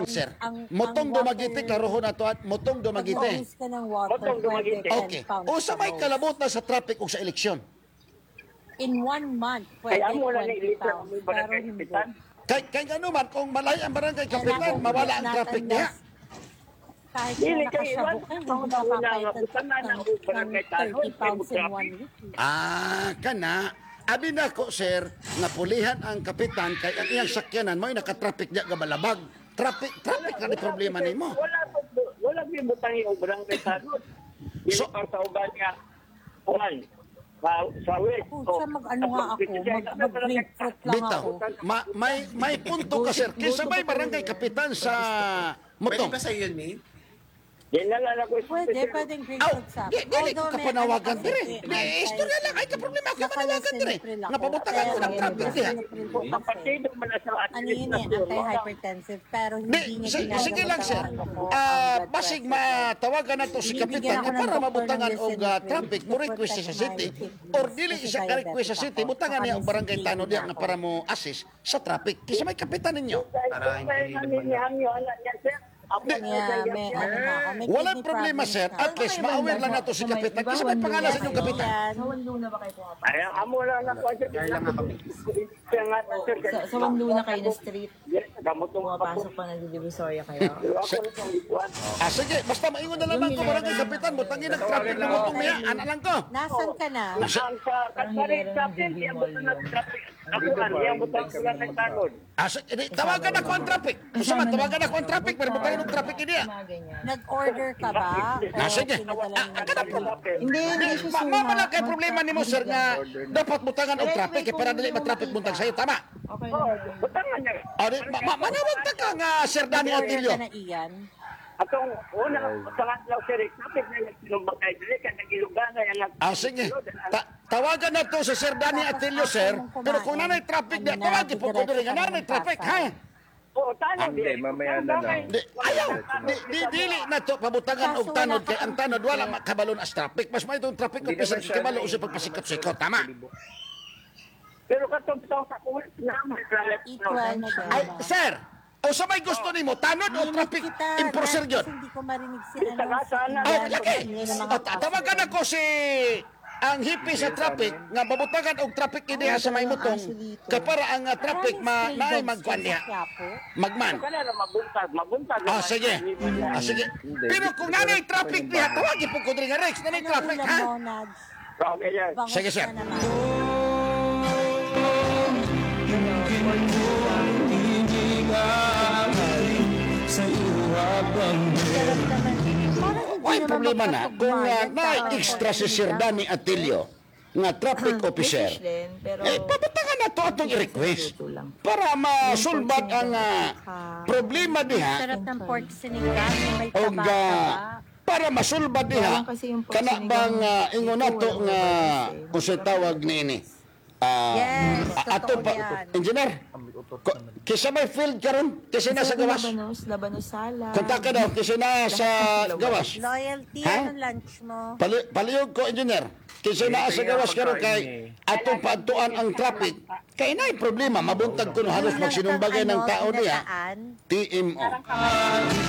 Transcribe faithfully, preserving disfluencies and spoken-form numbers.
sir. Ang- Motong ang dumagiti, water- klarohon na to at motong Pag dumagiti. maulis ka ng water, Motong pwede dumagiti. ten Okay. pounds O sa may per kalabot na sa traffic o sa eleksyon. In one month, pwede Kaya mo na twenty ni Lisa pounds. ang Pero barangay hindi. kapitan. Kay, kay ano man, kung malay ang barangay kapitan, Kailangan mawala ang not traffic unless- niya. Kahit Dili na kay nakasabok Iwan, ka, hindi ang mo una nga, makakayat butan na ng ng barangay tanod, thirty pounds in traffic. one week. Ah, kana. Abi na ko, sir, nga pulihan ang kapitan kay ang iyang sakyanan mo naka-traffic diya gabalabag. Traffic, traffic na di problema nimo. Wala to, wala gibutang yung barangay tanod. Dili So- pa sa uban nga. Kuhan. Sa sa west. Pucha, mag-ano nga ako, mag- mag-grapefruit lang Bitaw, ako. ma, may may punto ka, sir. Kisa may barangay kapitan sa Pwede Motong. ba sa yun, May? Yan nalala ko. Pwede, pwedeng Aw, grapefruit sa di, dili ko Although may kapanawagan ano dire. kasi, Di, istorya lang. Ay, ka-problema ako kapanawagan dire. Nakalasiniprin ako. Napabutangan ko ng Kaya traffic diha. sinipril ko Ang kasi. partido man na sa Ano yun eh, anti-hypertensive, pero hindi Di, niya si- ginagawa sige lang, sa sir. ano ko, Ah, ang blood basig pressure ko. matawagan na to si Binibigyan kapitan ako nga ng para doktor mabutangan ng og ah, lisinopril traffic mo to request sa protect city my kidneys or dili kasi siya ka request sa diabetic city ako. butangan niya Saka ang barangay may tanod sleep diya nga ako. para mo assist sa traffic kisa may kapitan ninyo. Para hindi Yeah, may ano nga ako, may Walang kidney problema, problems sir. na. At least ma-aware lang nato si kapitan kisa may pangalan sa inyong kapitan. Yan. Sa Wanluna ba kayo pumapasok? Ay, amo lang na ko. Kaya lang ako, May. Kaya nga, sir, Sa, sa Wanluna kayo na street, Yes, gamot ng pumapasok pa nagdidivisoria kayo. Ako nitong ikuan. Ah, sige, basta maingon na lamang ko barangay kapitan butangin ang traffic na motong niya. Ana lang ko. Nasaan ka na? Ang sa Katsarin sa akin, iya mo na traffic. Ako an, iya mo na ng tanod. Ah, sige, di, tawagan ako ang traffic. Gusto man, tawagan ako ang traffic pero butangin ang traffic niya. Mga ganyan. Nag-order ka ba? Ah, sige. pinadala Ah, niyo ah, kada po. Hindi, hindi Di, siya ma, ma, wala kay problema nimo, sir, nga dapat butangan og traffic eh, para dili ma-traffic buntag sa'yo. Tama? Okay Oh, lang. butangan niya. Ah, di, ma, ma, manawag ta ka nga, Sir Danny Nag-order Atilio. ka na iyan? Atong una, butangan lang sir, traffic na nagsinumbang kayo dili, kaya nagilugana yan. Ah, sige. Ta tawagan na to sa Sir Danny Atilio, sir. Pero kung nanay traffic na, tawagin po ko dili nga nanay traffic, ha? Oo, tanong Hindi, mamaya na lang. Di, ayaw, di, di, dili na to pabutangan og tanod kay ang tanod wala makabalon as traffic. Mas may itong traffic Hindi officer naman siya kabalo ano, usay pagpasikot-sikot, tama? Pero katong sa kulit naman, Equal na siya. Ay, sir, o sa may gusto nimo tanod o traffic enforcer Dahil yun? kasi hindi ko marinig si Sa ano. sana, si- Oh, si- lagi. hindi na O, ta- tawagan ako si ang hippie sa traffic nga babutagan og traffic ideya sa may mutong kay para ang ah, traffic ma Maraming naay stray dogs magkuan dyan diha. sa Quiapo. Magman. Kana na mabuntag, mabuntag. Ah, sige. Ah, sige. Pero kung nanay traffic diha, tawagin po ko diri nga Rex, nanay Anong traffic ulam ha. mo, Nads? Okay, yes. Bangus Sige, sir. na naman. Sarap naman. Parang hindi Why naman problema na kung uh, makapagbayad na para extra si sa Sir kanila. Danny Atilio nga traffic officer. British din, pero Eh, pabutangan na to atong i-request Ito lang. para masulbat ang ah, problema diha Sarap ng pork sinigang, may o taba ah, para masulbat diha Parang kasi yung kana pork bang sinigang, uh, ingon nato ito, nga walang labas eh. kung sa tawag niini. Ah, Yes, a- ato totoo pa yan. engineer. ko- Kisa may field karon, kisa na sa gawas. Labanos, labanos sala. Kontak ka daw kisa na sa gawas. Loyalty, Ha? ano lunch mo? Pali, palihog ko, engineer. Kaysa naa sa gawas karon kay atong paadtuan ang traffic. Kay na problema, mabuntag ko no halos magsinumbagay ng tao diha. Nataan. T M O.